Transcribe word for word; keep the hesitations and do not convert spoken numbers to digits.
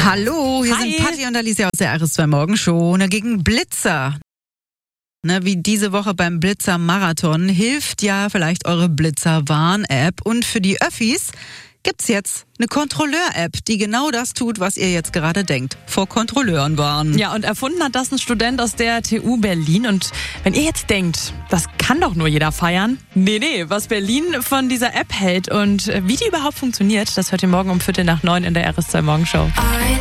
Hallo, hier Hi. sind Patti und Alicia aus der R S zwei Morgenshow. Ne, gegen Blitzer. Ne, wie diese Woche beim Blitzer-Marathon hilft ja vielleicht eure Blitzer-Warn-App. Und für die Öffis gibt's jetzt eine Kontrolleur-App, die genau das tut, was ihr jetzt gerade denkt. Vor Kontrolleuren warnen. Ja, und erfunden hat das ein Student aus der T U Berlin. Und wenn ihr jetzt denkt, das kann doch nur jeder feiern. Nee, nee, was Berlin von dieser App hält und wie die überhaupt funktioniert, das hört ihr morgen um Viertel nach neun in der R S zwei Morgenshow.